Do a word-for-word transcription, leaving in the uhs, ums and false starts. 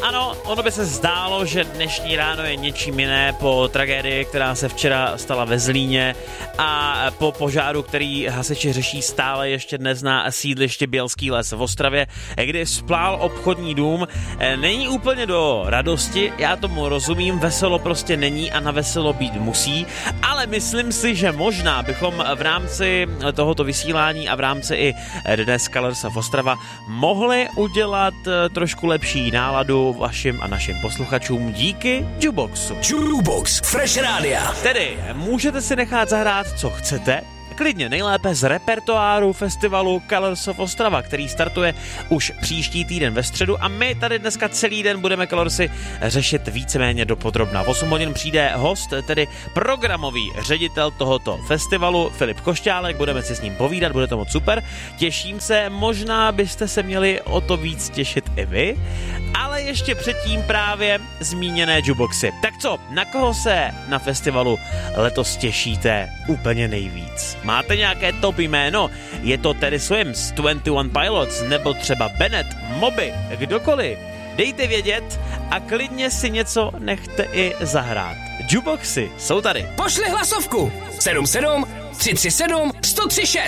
Ano, ono by se zdálo, že dnešní ráno je něčím jiné po tragédii, která se včera stala ve Zlíně a po požáru, který hasiči řeší stále ještě dnes na sídlišti Bělský les v Ostravě, kdy splál obchodní dům. Není úplně do radosti, já tomu rozumím, veselo prostě není a na veselo být musí, ale myslím si, že možná bychom v rámci tohoto vysílání a v rámci i dnes Colors of Ostrava mohli udělat trošku lepší náladu vašim a našim posluchačům díky Juboxu. Jubox Fresh Rádia. Tedy můžete si nechat zahrát, co chcete, klidně nejlépe z repertoáru festivalu Colors of Ostrava, který startuje už příští týden ve středu a my tady dneska celý den budeme Colorsy řešit víceméně dopodrobna. V osm hodin přijde host, tedy programový ředitel tohoto festivalu Filip Košťálek, budeme si s ním povídat, bude to moc super. Těším se, možná byste se měli o to víc těšit i vy, ale ještě předtím právě zmíněné Juboxy. Tak co, na koho se na festivalu letos těšíte úplně nejvíc? Máte nějaké top jméno? Je to Teddy Swims, dvacet jedna Pilots nebo třeba Bennett, Moby, kdokoliv? Dejte vědět a klidně si něco nechte i zahrát. Juboxy jsou tady. Pošli hlasovku sedm sedm tři tři sedm sto tři šest.